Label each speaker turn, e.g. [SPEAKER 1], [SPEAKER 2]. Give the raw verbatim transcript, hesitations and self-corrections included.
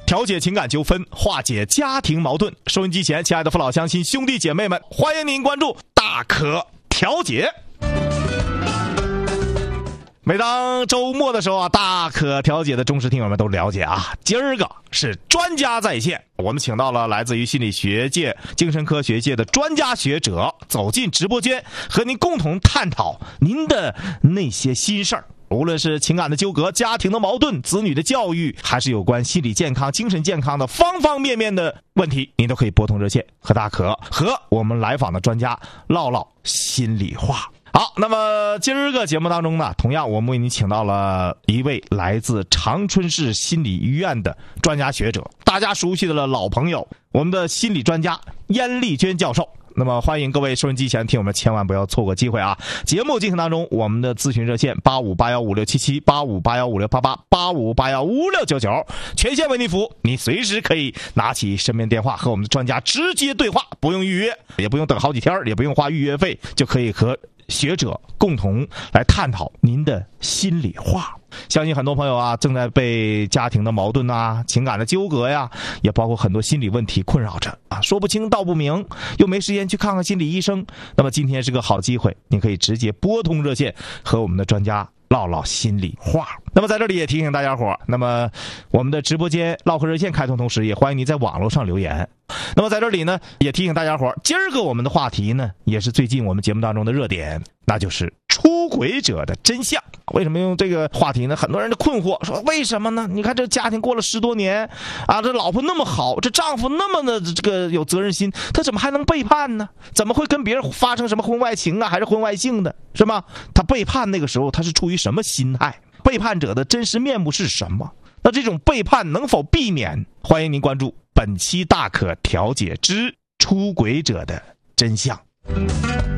[SPEAKER 1] 调解情感纠纷，化解家庭矛盾。收音机前，亲爱的父老乡亲、兄弟姐妹们，欢迎您关注大可调解。每当周末的时候啊，大可调解的忠实听友们都了解啊，今儿个是专家在线，我们请到了来自于心理学界、精神科学界的专家学者走进直播间，和您共同探讨您的那些心事儿。无论是情感的纠葛、家庭的矛盾、子女的教育，还是有关心理健康、精神健康的方方面面的问题，您都可以拨通热线和大可和我们来访的专家唠唠心里话。好，那么今儿个节目当中呢，同样我们为您请到了一位来自长春市心理医院的专家学者，大家熟悉的老朋友，我们的心理专家燕丽娟教授。那么欢迎各位收音机前听友们千万不要错过机会啊！节目进行当中，我们的咨询热线八五八幺五六七七、八五八幺五六八八、八五八幺五六九九，全线为您服务。你随时可以拿起身边电话和我们的专家直接对话，不用预约，也不用等好几天，也不用花预约费，就可以和学者共同来探讨您的心里话。相信很多朋友啊，正在被家庭的矛盾啊、情感的纠葛呀，也包括很多心理问题困扰着啊，说不清道不明，又没时间去看看心理医生。那么今天是个好机会，您可以直接拨通热线和我们的专家唠唠心里话。那么在这里也提醒大家伙，那么我们的直播间唠嗑热线开通，同时也欢迎您在网络上留言。那么在这里呢，也提醒大家伙，今儿个我们的话题呢，也是最近我们节目当中的热点，那就是出轨者的真相。为什么用这个话题呢？很多人的困惑说，为什么呢？你看这家庭过了十多年啊，这老婆那么好，这丈夫那么的这个有责任心，他怎么还能背叛呢？怎么会跟别人发生什么婚外情啊，还是婚外性的，是吗？他背叛那个时候他是出于什么心态？背叛者的真实面目是什么？那这种背叛能否避免？欢迎您关注本期大可调解之出轨者的真相。